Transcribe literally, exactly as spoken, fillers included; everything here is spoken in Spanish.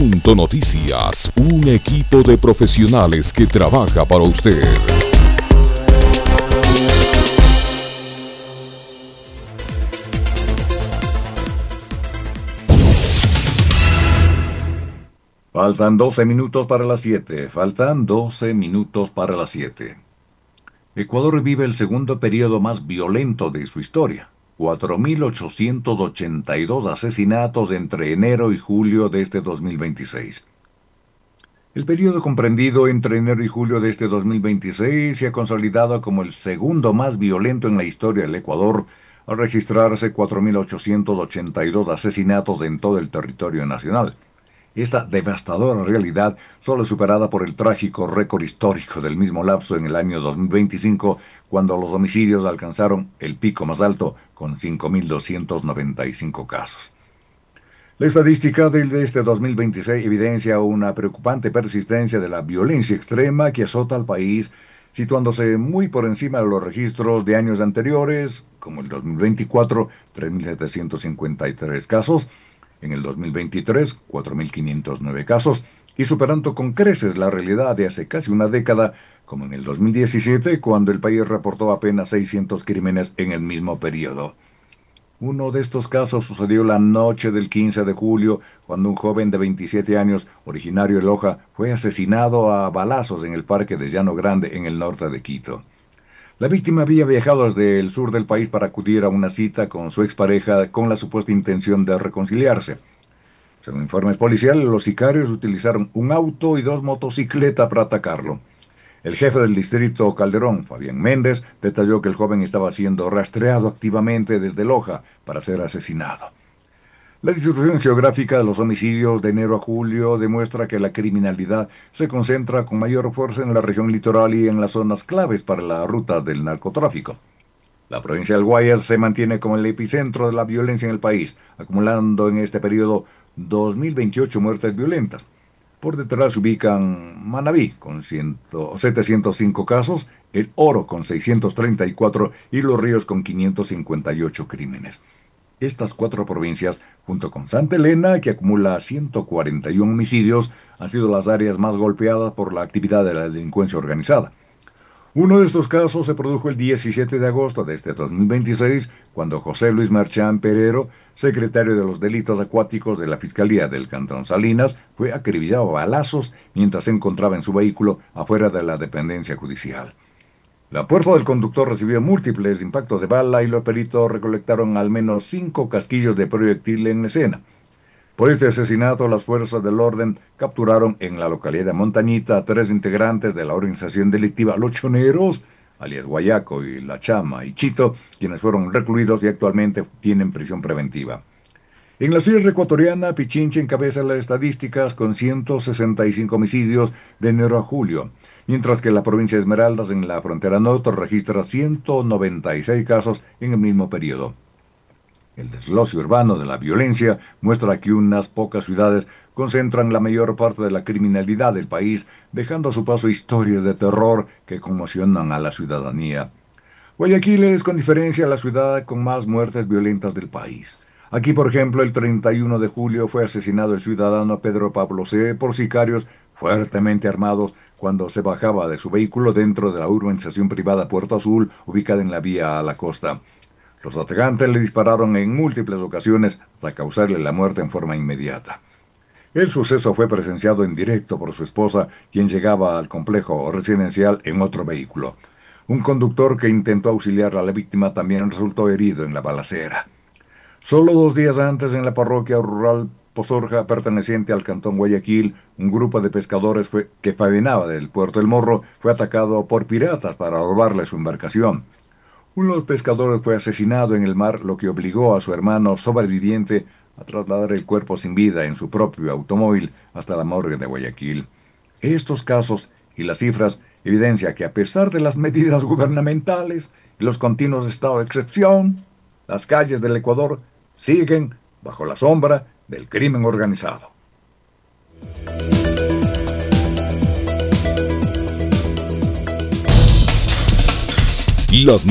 Punto Noticias, un equipo de profesionales que trabaja para usted. Faltan doce minutos para las siete. Faltan doce minutos para las siete. Ecuador vive el segundo periodo más violento de su historia. cuatro mil ochocientos ochenta y dos asesinatos entre enero y julio de este dos mil veintiséis. El periodo comprendido entre enero y julio de este dos mil veintiséis se ha consolidado como el segundo más violento en la historia del Ecuador, al registrarse cuatro mil ochocientos ochenta y dos asesinatos en todo el territorio nacional. Esta devastadora realidad solo es superada por el trágico récord histórico del mismo lapso en el año dos mil veinticinco, cuando los homicidios alcanzaron el pico más alto, con cinco mil doscientos noventa y cinco casos. La estadística de este dos mil veintiséis evidencia una preocupante persistencia de la violencia extrema que azota al país, situándose muy por encima de los registros de años anteriores, como el dos mil veinticuatro, tres mil setecientos cincuenta y tres casos, en el dos mil veintitrés, cuatro mil quinientos nueve casos, y superando con creces la realidad de hace casi una década, como en el dos mil diecisiete, cuando el país reportó apenas seiscientos crímenes en el mismo periodo. Uno de estos casos sucedió la noche del quince de julio, cuando un joven de veintisiete años, originario de Loja, fue asesinado a balazos en el parque de Llano Grande, en el norte de Quito. La víctima había viajado desde el sur del país para acudir a una cita con su expareja con la supuesta intención de reconciliarse. Según informes policiales, los sicarios utilizaron un auto y dos motocicletas para atacarlo. El jefe del distrito Calderón, Fabián Méndez, detalló que el joven estaba siendo rastreado activamente desde Loja para ser asesinado. La distribución geográfica de los homicidios de enero a julio demuestra que la criminalidad se concentra con mayor fuerza en la región litoral y en las zonas claves para las rutas del narcotráfico. La provincia del Guayas se mantiene como el epicentro de la violencia en el país, acumulando en este periodo dos mil veintiocho muertes violentas. Por detrás se ubican Manabí con setecientos cinco casos, El Oro con seiscientos treinta y cuatro y Los Ríos con quinientos cincuenta y ocho crímenes. Estas cuatro provincias, junto con Santa Elena, que acumula ciento cuarenta y uno homicidios, han sido las áreas más golpeadas por la actividad de la delincuencia organizada. Uno de estos casos se produjo el diecisiete de agosto de este dos mil veintiséis, cuando José Luis Marchán Perero, secretario de los delitos acuáticos de la Fiscalía del Cantón Salinas, fue acribillado a balazos mientras se encontraba en su vehículo afuera de la dependencia judicial. La puerta del conductor recibió múltiples impactos de bala y los peritos recolectaron al menos cinco casquillos de proyectil en la escena. Por este asesinato, las fuerzas del orden capturaron en la localidad de Montañita a tres integrantes de la organización delictiva Los Choneros, alias Guayaco y La Chama y Chito, quienes fueron recluidos y actualmente tienen prisión preventiva. En la sierra ecuatoriana, Pichincha encabeza las estadísticas con ciento sesenta y cinco homicidios de enero a julio, mientras que la provincia de Esmeraldas, en la frontera norte, registra ciento noventa y seis casos en el mismo periodo. El desglose urbano de la violencia muestra que unas pocas ciudades concentran la mayor parte de la criminalidad del país, dejando a su paso historias de terror que conmocionan a la ciudadanía. Guayaquil es con diferencia la ciudad con más muertes violentas del país. Aquí, por ejemplo, el treinta y uno de julio fue asesinado el ciudadano Pedro Pablo C. por sicarios fuertemente armados cuando se bajaba de su vehículo dentro de la urbanización privada Puerto Azul, ubicada en la vía a la costa. Los atacantes le dispararon en múltiples ocasiones hasta causarle la muerte en forma inmediata. El suceso fue presenciado en directo por su esposa, quien llegaba al complejo residencial en otro vehículo. Un conductor que intentó auxiliar a la víctima también resultó herido en la balacera. Solo dos días antes, en la parroquia rural Pozorja, perteneciente al cantón Guayaquil, un grupo de pescadores fue, que faenaba del puerto del Morro, fue atacado por piratas para robarle su embarcación. Uno de los pescadores fue asesinado en el mar, lo que obligó a su hermano sobreviviente a trasladar el cuerpo sin vida en su propio automóvil hasta la morgue de Guayaquil. Estos casos y las cifras evidencian que, a pesar de las medidas gubernamentales y los continuos estados de excepción, las calles del Ecuador siguen bajo la sombra del crimen organizado. Las